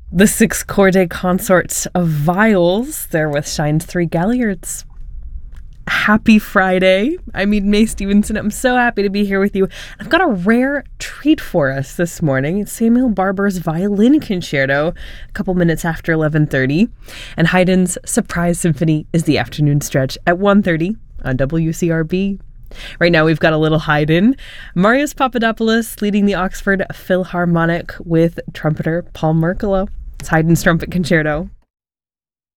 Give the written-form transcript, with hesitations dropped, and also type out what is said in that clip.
The 6 Chorde consorts of viols, they're with Shine's 3 Galliards. Happy Friday. I'm Mae Stevenson. I'm so happy to be here with you. I've got a rare treat for us this morning. It's Samuel Barber's Violin Concerto, a couple minutes after 11:30. And Haydn's Surprise Symphony is the afternoon stretch at 1:30 on WCRB. Right now we've got a little Haydn. Marios Papadopoulos leading the Oxford Philharmonic with trumpeter Paul Merkelo. It's Haydn's Trumpet Concerto.